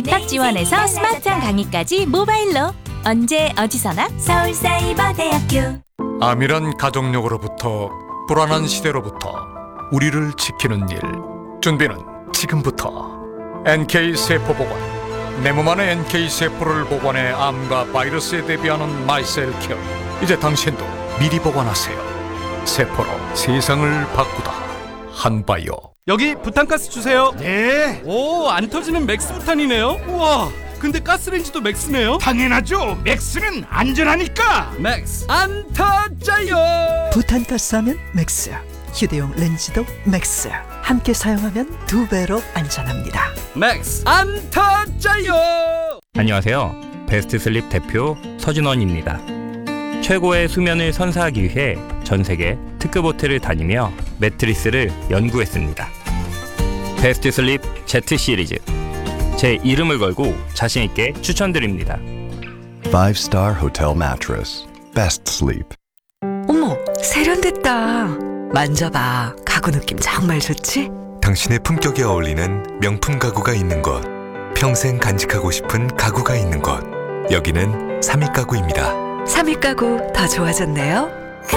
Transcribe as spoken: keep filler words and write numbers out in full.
집합지원에서 스마트한 강의까지 모바일로 언제 어디서나 서울사이버대학교. 암이란 가족력으로부터 불안한 시대로부터 우리를 지키는 일. 준비는 지금부터. 엔케이 세포보관. 내 몸 안의 엔케이 세포를 보관해 암과 바이러스에 대비하는 마이셀 케어. 이제 당신도 미리 보관하세요. 세포로 세상을 바꾸다. 한바이오. 여기 부탄가스 주세요. 네, 오, 안 터지는 맥스 부탄이네요. 우와, 근데 가스레인지도 맥스네요. 당연하죠. 맥스는 안전하니까. 맥스 안 터져요. 부탄가스 하면 맥스, 휴대용 렌즈도 맥스. 함께 사용하면 두 배로 안전합니다. 맥스 안 터져요. 안녕하세요. 베스트 슬립 대표 서준원입니다. 최고의 수면을 선사하기 위해 전 세계 특급 호텔을 다니며 매트리스를 연구했습니다. 베스트 슬립 Z 시리즈. 제 이름을 걸고 자신 있게 추천드립니다. Five Star Hotel Mattress. Best Sleep. 어머, 세련됐다. 만져봐. 가구 느낌 정말 좋지? 당신의 품격에 어울리는 명품 가구가 있는 곳, 평생 간직하고 싶은 가구가 있는 곳, 여기는 삼익 가구입니다. 삼익 가구 더 좋아졌네요.